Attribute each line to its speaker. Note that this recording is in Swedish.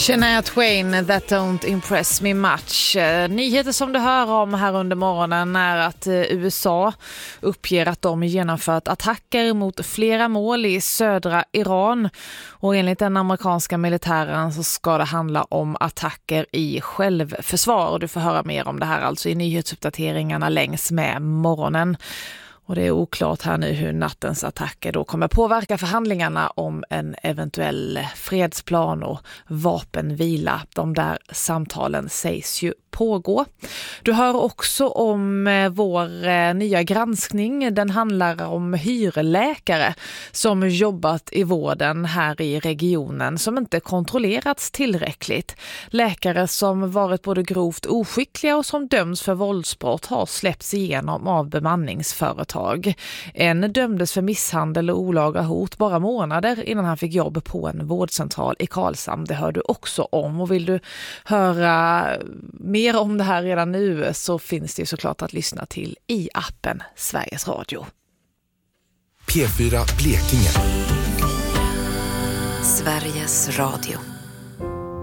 Speaker 1: Shania Twain, That Don't Impress Me Much. Nyheter som du hör om här under morgonen är att USA uppger att de genomfört attacker mot flera mål i södra Iran. Och enligt den amerikanska militären så ska det handla om attacker i självförsvar. Och du får höra mer om det här alltså i nyhetsuppdateringarna längs med morgonen. Och det är oklart här nu hur nattens attacker då kommer påverka förhandlingarna om en eventuell fredsplan och vapenvila. De där samtalen sägs ju pågå. Du hör också om vår nya granskning. Den handlar om hyrläkare som jobbat i vården här i regionen som inte kontrollerats tillräckligt. Läkare som varit både grovt oskickliga och som döms för våldsbrott har släppts igenom av bemanningsföretag. En dömdes för misshandel och olaga hot bara månader innan han fick jobb på en vårdcentral i Karlshamn. Det hör du också om, och vill du höra mer om det här redan nu så finns det ju såklart att lyssna till i appen Sveriges Radio.
Speaker 2: P4 Blekinge.
Speaker 3: Sveriges Radio.